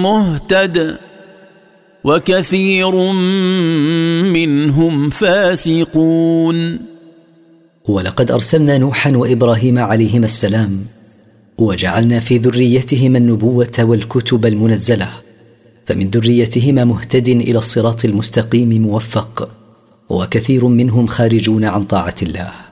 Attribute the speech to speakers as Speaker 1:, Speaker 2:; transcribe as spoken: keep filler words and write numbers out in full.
Speaker 1: مهتد وكثير منهم فاسقون.
Speaker 2: ولقد أرسلنا نوحا وإبراهيم عليهما السلام وجعلنا في ذريتهما النبوة والكتب المنزلة، فمن ذريتهما مهتد إلى الصراط المستقيم موفق، وكثير منهم خارجون عن طاعة الله.